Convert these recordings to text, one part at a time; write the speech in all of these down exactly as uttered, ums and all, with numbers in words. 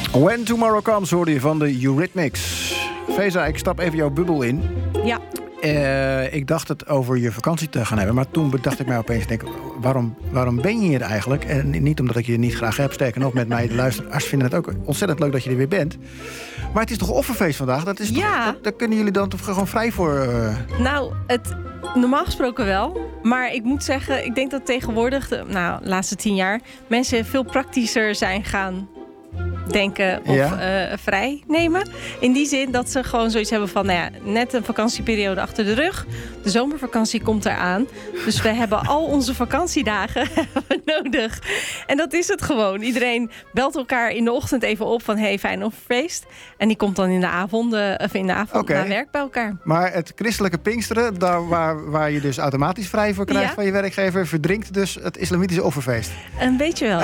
When Tomorrow Comes hoorde je van de Eurythmics. Feza, ik stap even jouw bubbel in. Ja. Uh, ik dacht het over je vakantie te gaan hebben. Maar toen bedacht ik mij opeens, denk, waarom, waarom ben je hier eigenlijk? En niet omdat ik je niet graag heb, sterker nog met mij de luisteraars vinden het ook ontzettend leuk dat je er weer bent. Maar het is toch offerfeest vandaag? Dat is ja. toch, dat, daar kunnen jullie dan toch gewoon vrij voor... Uh... Nou, het, normaal gesproken wel. Maar ik moet zeggen, ik denk dat tegenwoordig, de, nou, de laatste tien jaar, mensen veel praktischer zijn gaan denken of ja. uh, vrij nemen. In die zin dat ze gewoon zoiets hebben van, nou ja, net een vakantieperiode achter de rug. De zomervakantie komt eraan. Dus we hebben al onze vakantiedagen nodig. En dat is het gewoon. Iedereen belt elkaar in de ochtend even op van, hey, fijn offerfeest. En die komt dan in de avond, uh, of in de avond okay. na werk bij elkaar. Maar het christelijke Pinksteren, daar waar, waar je dus automatisch vrij voor krijgt ja. van je werkgever, verdrinkt dus het islamitische offerfeest. Een beetje wel.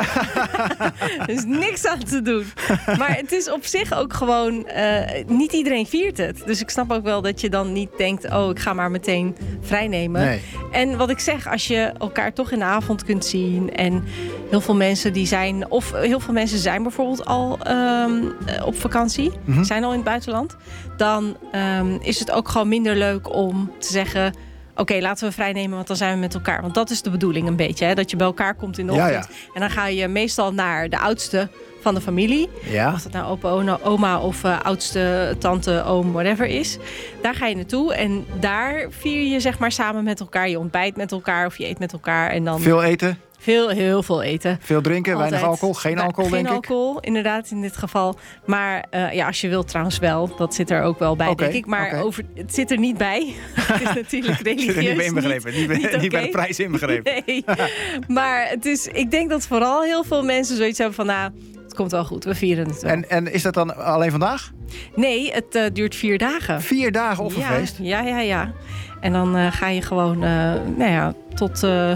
Er is niks aan te doen. Maar het is op zich ook gewoon... Uh, niet iedereen viert het. Dus ik snap ook wel dat je dan niet denkt, oh, ik ga maar meteen vrijnemen. Nee. En wat ik zeg, als je elkaar toch in de avond kunt zien en heel veel mensen die zijn... of heel veel mensen zijn bijvoorbeeld al um, op vakantie, mm-hmm. zijn al in het buitenland, dan um, is het ook gewoon minder leuk om te zeggen, oké, okay, laten we vrijnemen, want dan zijn we met elkaar. Want dat is de bedoeling een beetje, hè? Dat je bij elkaar komt in de ochtend. Ja, ja. En dan ga je meestal naar de oudste van de familie. Ja. Of dat nou opa, oma of uh, oudste tante, oom, whatever is. Daar ga je naartoe en daar vier je zeg maar samen met elkaar. Je ontbijt met elkaar of je eet met elkaar. En dan veel eten? Veel, heel veel eten. Veel drinken, Altijd. Weinig alcohol? Geen alcohol, Geen denk ik? Geen alcohol, inderdaad, in dit geval. Maar uh, ja, als je wilt trouwens wel. Dat zit er ook wel bij, okay, denk ik. Maar okay. over, het zit er niet bij. Het is natuurlijk religieus. Het zit er niet bij inbegrepen. Niet, niet, niet, okay. niet bij de prijs inbegrepen. Nee. Maar het is, ik denk dat vooral heel veel mensen zoiets hebben van, nou, het komt wel goed, we vieren het wel. En, en is dat dan alleen vandaag? Nee, het uh, duurt vier dagen. Vier dagen offerfeest? Ja, ja, ja. ja. En dan uh, ga je gewoon, uh, nou ja, tot... Uh,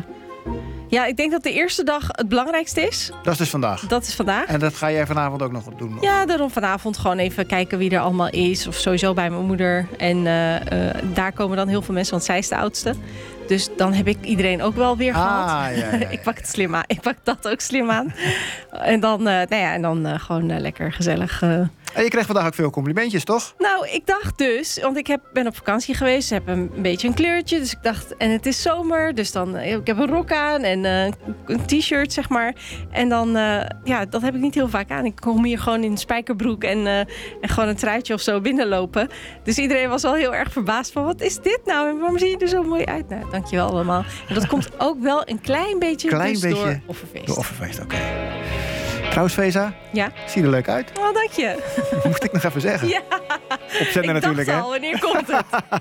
Ja, ik denk dat de eerste dag het belangrijkste is. Dat is dus vandaag? Dat is vandaag. En dat ga jij vanavond ook nog doen? Of? Ja, daarom vanavond gewoon even kijken wie er allemaal is. Of sowieso bij mijn moeder. En uh, uh, daar komen dan heel veel mensen, want zij is de oudste. Dus dan heb ik iedereen ook wel weer gehad. Ah, ja, ja, ja. Ik pak het slim aan. Ik pak dat ook slim aan. En dan, uh, nou ja, en dan uh, gewoon uh, lekker gezellig... Uh, En je krijgt vandaag ook veel complimentjes, toch? Nou, ik dacht dus, want ik heb, ben op vakantie geweest, heb een, een beetje een kleurtje. Dus ik dacht, en het is zomer, dus dan ik heb een rok aan en uh, een t-shirt, zeg maar. En dan, uh, ja, dat heb ik niet heel vaak aan. Ik kom hier gewoon in een spijkerbroek en, uh, en gewoon een truitje of zo binnenlopen. Dus iedereen was wel heel erg verbaasd van, wat is dit nou? En waarom zie je er zo mooi uit? Nou, dankjewel allemaal. En dat komt ook wel een klein beetje, klein dus beetje door offerfeest. Door offerfeest, oké. Okay. Trouwens, Feza, ja? zie je er leuk uit. Oh, dank je. Moest ik nog even zeggen. Ja, op zender ik natuurlijk, dacht hè? al, wanneer komt het?